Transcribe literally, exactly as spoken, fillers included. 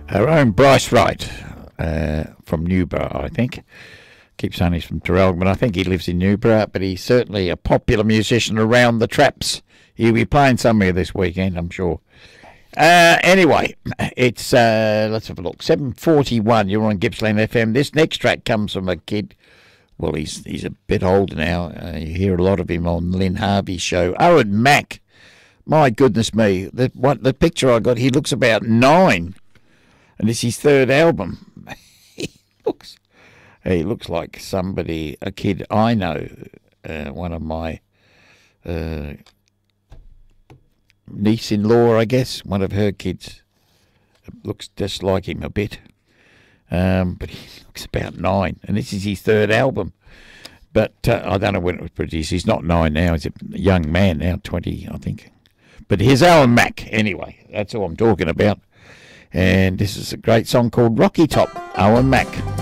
Our own Bryce Wright uh, from Newborough, I think. Keep saying he's from Terrell, but I think he lives in Newborough, but he's certainly a popular musician around the traps. He'll be playing somewhere this weekend, I'm sure. Uh, anyway, it's, uh, let's have a look, seven forty-one, you're on Gippsland F M. This next track comes from a kid, well, he's he's a bit older now. Uh, you hear a lot of him on Lynn Harvey's show. Owen Mack, my goodness me, the, what, the picture I got, he looks about nine. And it's his third album. he looks he looks like somebody, a kid I know, uh, one of my uh, niece-in-law, I guess, one of her kids. Looks just like him a bit. Um, but he looks about nine. And this is his third album. But uh, I don't know when it was produced. He's not nine now. He's a young man now, twenty, I think. But here's Owen Mack, anyway. That's all I'm talking about. And this is a great song called Rocky Top, Owen Mack.